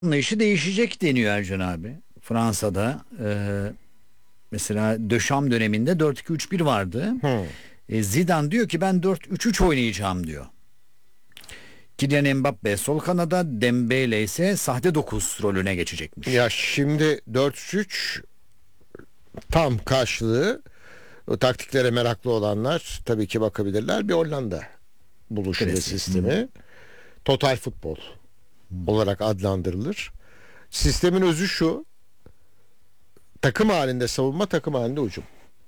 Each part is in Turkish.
anlayışı değişecek deniyor Ercan abi. Fransa'da mesela Döşam döneminde 4-2-3-1 vardı. Hmm. Zidane diyor ki ben 4-3-3 oynayacağım diyor. Kylian Mbappe sol kanada, Dembele ise sahte 9 rolüne geçecekmiş. Ya şimdi 4-3 tam karşılığı, o taktiklere meraklı olanlar tabii ki bakabilirler. Bir Hollanda buluşu ve Klasik. sistemi. Total futbol olarak adlandırılır. Sistemin özü şu: takım halinde savunma, takım halinde hücum.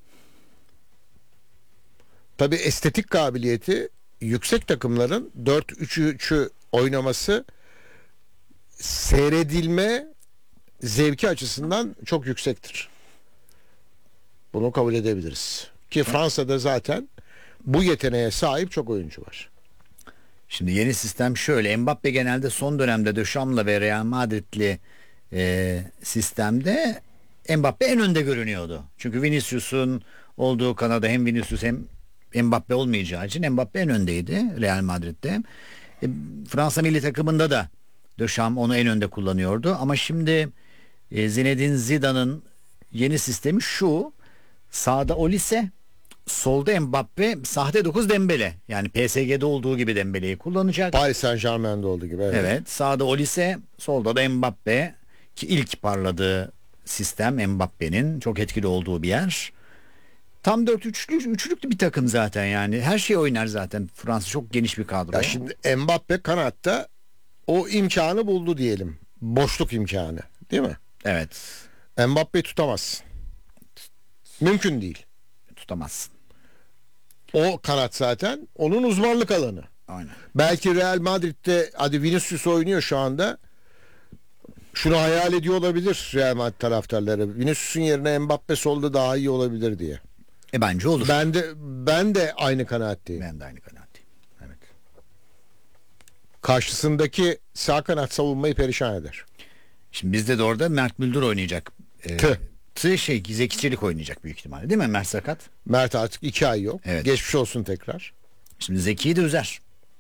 Tabii estetik kabiliyeti yüksek takımların 4-3-3'ü oynaması seyredilme zevki açısından çok yüksektir. Bunu kabul edebiliriz. Ki Fransa'da zaten bu yeteneğe sahip çok oyuncu var. Şimdi yeni sistem şöyle. Mbappe genelde son dönemde Döşam'la ve Real Madrid'li sistemde Mbappe en önde görünüyordu. Çünkü Vinicius'un olduğu kanada hem Vinicius hem Mbappe olmayacağı için Mbappe en öndeydi Real Madrid'de. Fransa milli takımında da Döşam onu en önde kullanıyordu. Ama şimdi Zinedine Zidane'ın yeni sistemi şu: sağda Olise, solda Mbappe, sahte 9 Dembele. Yani PSG'de olduğu gibi Dembele'yi kullanacak. Paris Saint-Germain'de olduğu gibi. Evet. Evet, sağda Olise, solda da Mbappe, ki ilk parladığı sistem Mbappe'nin çok etkili olduğu bir yer. Tam 4-3'lüklü bir takım zaten yani. Her şey oynar zaten. Fransa çok geniş bir kadro. Ya şimdi Mbappe kanatta o imkanı buldu diyelim. Boşluk imkanı, değil mi? Evet, Mbappe'yi tutamazsın. Mümkün değil. tutamazsın. O kanat zaten onun uzmanlık alanı. Aynen. Belki Real Madrid'de hadi Vinicius oynuyor şu anda. Şunu hayal ediyor olabilir Real Madrid taraftarları: Vinicius'un yerine Mbappe solda daha iyi olabilir diye. Bence olur. Ben de aynı kanaatteyim. Ben de aynı kanaatteyim. Evet. Karşısındaki sağ kanat savunmayı perişan eder. Şimdi bizde de orada Mert Müldür oynayacak. Tüh. Zeki Çelik oynayacak büyük ihtimalle, değil mi? Mert sakat. Mert artık 2 ay yok. Evet. Geçmiş olsun tekrar. Şimdi Zeki'yi de üzer.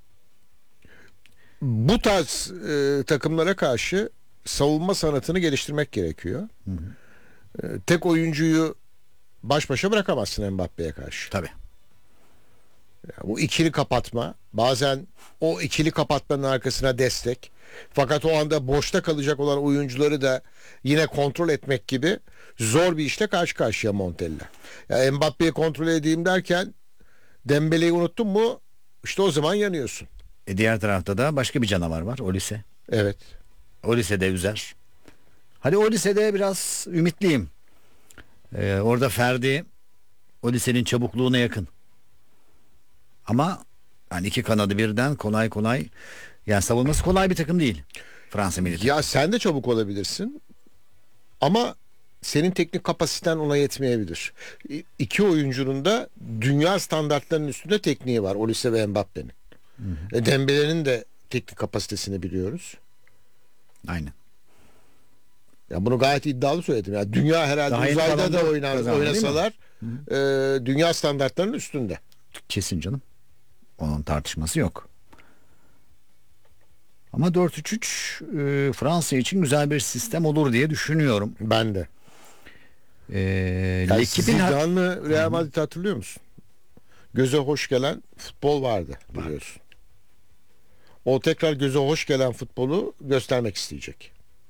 Bu tarz takımlara karşı savunma sanatını geliştirmek gerekiyor. Tek oyuncuyu baş başa bırakamazsın Mbappe'ye karşı. Tabii. Bu ikili kapatma, bazen o ikili kapatmanın arkasına destek, fakat o anda boşta kalacak olan oyuncuları da yine kontrol etmek gibi zor bir işle karşı karşıya Montella. Ya Mbappe'yi kontrol edeyim derken Dembele'yi unuttun mu, işte o zaman yanıyorsun. Diğer tarafta da başka bir canavar var, Olise. Evet. Olise de üzer. Hadi Olise'de biraz ümitliyim. Orada Ferdi Olise'nin çabukluğuna yakın. Ama yani iki kanadı birden kolay kolay, yani savunması kolay bir takım değil Fransa milli takımı. Ya sen de çabuk olabilirsin ama senin teknik kapasiten ona yetmeyebilir. İki oyuncunun da dünya standartlarının üstünde tekniği var, Olise ve Mbappe'nin. Dembele'nin de teknik kapasitesini biliyoruz. Aynen. Ya bunu gayet iddialı söyledim. Ya dünya herhalde Daha yeni uzayda falan da da kazandı, değil mi? oynasalar dünya standartlarının üstünde. Kesin canım. Onun tartışması yok. Ama 4-3-3 Fransa için güzel bir sistem olur diye düşünüyorum. Ben de. L'Equipe'in Zidane'lı Real Madrid'i hatırlıyor musun? Göze hoş gelen futbol vardı, biliyorsun. O tekrar göze hoş gelen futbolu göstermek isteyecek.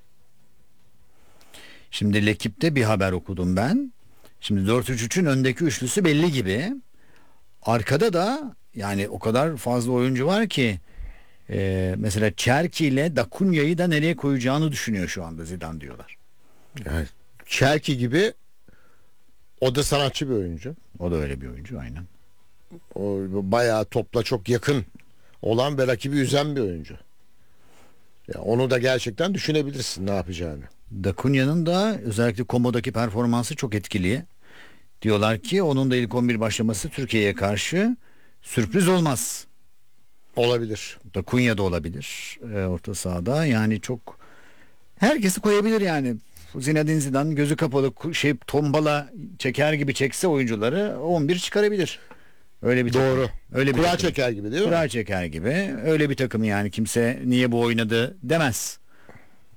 Şimdi L'Equipe'de bir haber okudum ben. Şimdi 4-3-3'ün öndeki üçlüsü belli gibi. Arkada da yani o kadar fazla oyuncu var ki mesela Cherki ile Dacunya'yı da nereye koyacağını düşünüyor şu anda Zidane diyorlar. Yani Cherki gibi, o da sanatçı bir oyuncu. O da öyle bir oyuncu, aynen. O bayağı topla çok yakın olan ve rakibi üzen bir oyuncu. Ya onu da gerçekten düşünebilirsin ne yapacağını. Dacunya'nın da özellikle Como'daki performansı çok etkili. Diyorlar ki onun da ilk 11 başlaması Türkiye'ye karşı sürpriz olmaz. Olabilir. Dacunya da olabilir orta sahada. Yani çok, herkesi koyabilir yani. Zinedine Zidane gözü kapalı tombala çeker gibi çekse oyuncuları 11 çıkarabilir. Öyle bir Doğru. takım. Öyle bir Kura takım. çeker gibi, değil mi? Kura çeker gibi. Öyle bir takım yani, kimse niye bu oynadı demez.